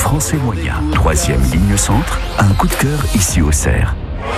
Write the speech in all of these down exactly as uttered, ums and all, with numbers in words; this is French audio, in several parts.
français moyen. Troisième ligne centre, un coup de cœur ici au Cerf.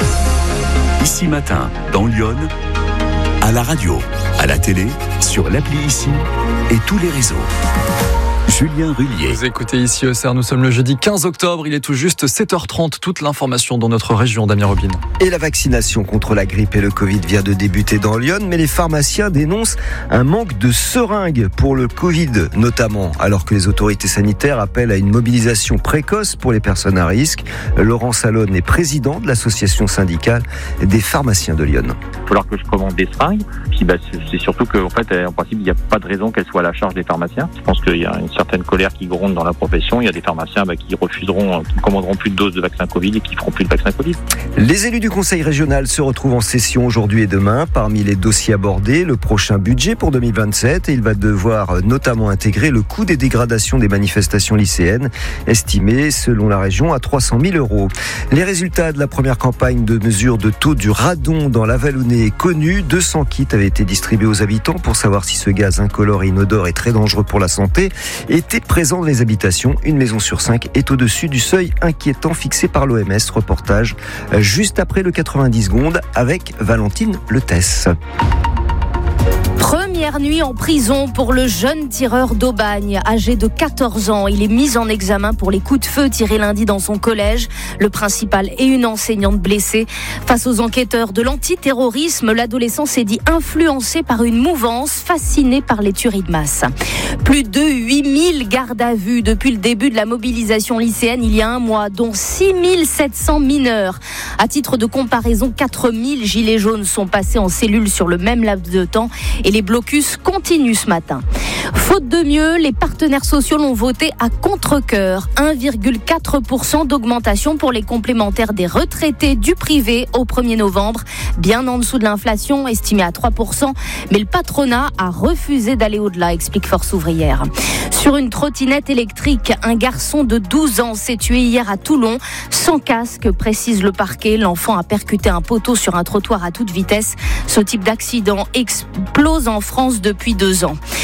Ici matin, dans Lyon, à la radio, à la télé, sur l'appli Ici et tous les réseaux. Julien Rullier. Vous écoutez Ici au Cerf, nous sommes le jeudi quinze octobre, il est tout juste sept heures trente, toute l'information dans notre région, Damien Robin. Et la vaccination contre la grippe et le Covid vient de débuter dans Lyon, mais les pharmaciens dénoncent un manque de seringues pour le Covid notamment, alors que les autorités sanitaires appellent à une mobilisation précoce pour les personnes à risque. Laurent Salonne est président de l'association syndicale des pharmaciens de Lyon. Il va falloir que je commande des seringues, puis bah, c'est surtout qu'en fait, en principe, il n'y a pas de raison qu'elles soient à la charge des pharmaciens. Je pense qu'il y a une certaine colère qui gronde dans la profession. Il y a des pharmaciens bah, qui refuseront, qui ne commanderont plus de doses de vaccin Covid et qui ne feront plus de vaccin Covid. Les élus du Conseil régional se retrouvent en session aujourd'hui et demain. Parmi les dossiers abordés, le prochain budget pour deux mille vingt-sept. Et il va devoir notamment intégrer le coût des dégradations des manifestations lycéennes, estimé selon la région à trois cent mille euros. Les résultats de la première campagne de mesure de taux du radon dans l'Avallonnais est connu. deux cents kits avaient été distribués aux habitants pour savoir si ce gaz incolore et inodore est très dangereux pour la santé. Était présent dans les habitations. Une maison sur cinq est au-dessus du seuil inquiétant fixé par l'O M S. Reportage juste après le quatre-vingt-dix secondes avec Valentine Letesse. Première nuit en prison pour le jeune tireur d'Aubagne, âgé de quatorze ans. Il est mis en examen pour les coups de feu tirés lundi dans son collège. Le principal et une enseignante blessée. Face aux enquêteurs de l'antiterrorisme, l'adolescent s'est dit influencé par une mouvance, fasciné par les tueries de masse. Plus de huit mille gardes à vue depuis le début de la mobilisation lycéenne il y a un mois, dont six mille sept cents mineurs. À titre de comparaison, quatre mille gilets jaunes sont passés en cellule sur le même laps de temps et les blocus continuent ce matin. Faute de mieux, les partenaires sociaux l'ont voté à contre-cœur. un virgule quatre pour cent d'augmentation pour les complémentaires des retraités du privé au premier novembre, bien en dessous de l'inflation estimée à trois pour cent. Mais le patronat a refusé d'aller au-delà, explique Force ouvrière. Sur une trottinette électrique, un garçon de douze ans s'est tué hier à Toulon. Sans casque, précise le parquet. L'enfant a percuté un poteau sur un trottoir à toute vitesse. Ce type d'accident explose en France depuis deux ans.